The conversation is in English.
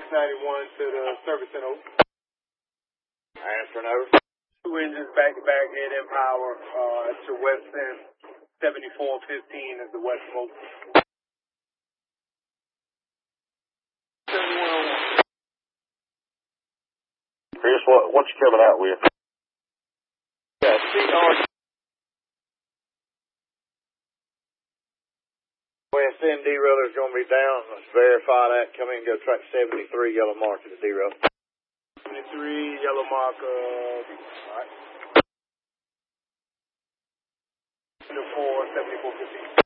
91 to the service center. Answering over. 2 engines back-to-back, head and power to West End. 7415 is the West Coast. 7101. Chris, what you coming out with? Yeah, CR. West End D-Roller is going to be down. Let's verify that. Come in and go track 73 yellow mark to the D-Roller. 73 yellow mark. All right. 7415.